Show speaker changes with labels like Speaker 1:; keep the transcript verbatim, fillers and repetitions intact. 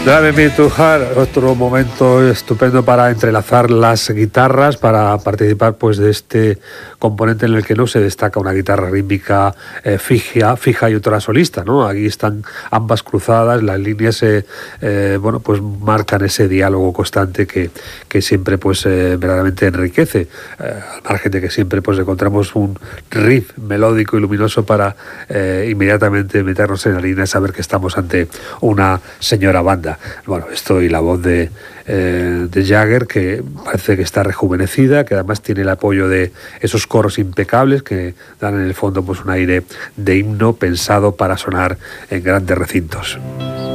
Speaker 1: Drive Me to Heart, otro momento estupendo para entrelazar las guitarras, para participar pues de este componente en el que no se destaca una guitarra rítmica eh, fija, fija y otra solista, ¿no? Aquí están ambas cruzadas, las líneas se, eh, bueno, pues marcan ese diálogo constante que, que siempre pues eh, verdaderamente enriquece, eh, al margen de que siempre pues encontramos un riff melódico y luminoso para eh, inmediatamente meternos en la línea y saber que estamos ante una señora banda. Bueno, esto y la voz de, eh, de Jagger, que parece que está rejuvenecida, que además tiene el apoyo de esos coros impecables que dan en el fondo pues un aire de himno pensado para sonar en grandes recintos.